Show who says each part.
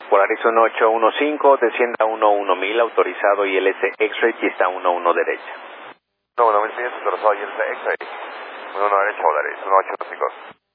Speaker 1: Polaris 1815, descienda 11.000, autorizado ILS X-Ray, pista 11 derecha.
Speaker 2: No, 1100, autorizado ILS X-Ray. 11 derecha, Polaris 1815.